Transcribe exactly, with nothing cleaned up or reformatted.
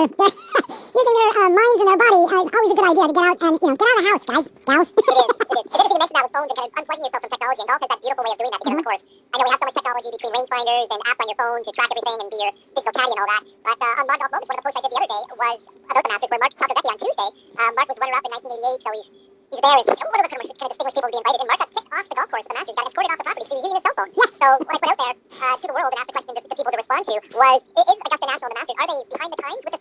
their, their using their uh, minds and their body, uh, always a good idea to get out and, you know, get out of the house, guys, gals. It is, it is. It's interesting you mentioned that with phones and kind of unplugging yourself from technology, and golf has that beautiful way of doing that to get on the course. I know we have so much technology between rangefinders and apps on your phone to track everything and be your digital caddy and all that, but uh, on Long Golf Moments, one of the posts I did the other day was about the Masters, where Mark Takavetti on Tuesday, uh, Mark was runner-up in nineteen eighty-eight, so he's He's there. He's one of the kind of, kind of distinguished people to be invited, and Mark got kicked off the golf course at the Masters, got escorted off the property because he was using his cell phone. Yes. So what I put out there uh, to the world and asked the question to, to people to respond to was, is Augusta National and the Masters, are they behind the times with this